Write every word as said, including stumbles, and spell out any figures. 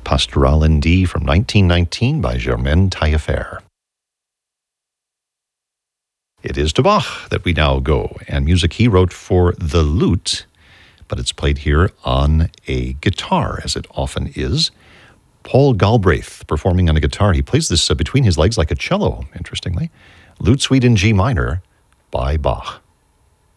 Pastoral in D from nineteen nineteen by Germaine Taillefer. It is to Bach that we now go, and music he wrote for the lute, but it's played here on a guitar, as it often is. Paul Galbraith performing on a guitar. He plays this uh, between his legs like a cello, interestingly. Lute Suite in G minor by Bach.